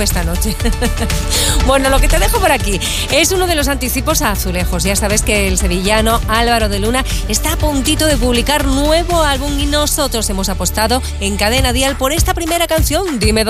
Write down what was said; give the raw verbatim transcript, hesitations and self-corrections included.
esta noche. Bueno, lo que te dejo por aquí es uno de los anticipos a Azulejos. Ya sabes que el sevillano Álvaro de Luna está a puntito de publicar nuevo álbum y nosotros hemos apostado en Cadena Dial por esta primera canción, Dime dónde.